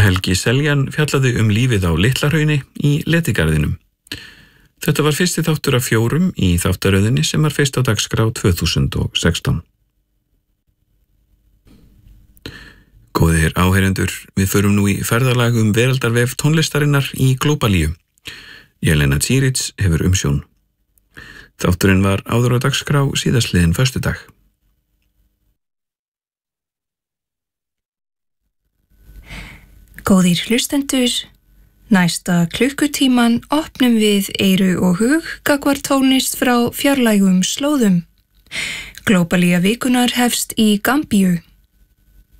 Helgi Seljan fjallaði lífið á Litlahrauni í Letigarðinum. Þetta var fyrsti þáttur af 4 í þáttaröðinni sem var fyrst á dagskrá 2016. Góðir áheyrendur, við förum nú í ferðalag veraldarvef tónlistarinnar í Glóbalíu. Jelena Čirić hefur umsjón. Þátturinn var áður á dagskrá síðastliðinn föstudag. Góðir hlustendur, næsta klukkutíman opnum við eyru og hug gagnvart tónlist frá fjarlægum slóðum. Glóbalía vikunar hefst í Gambíu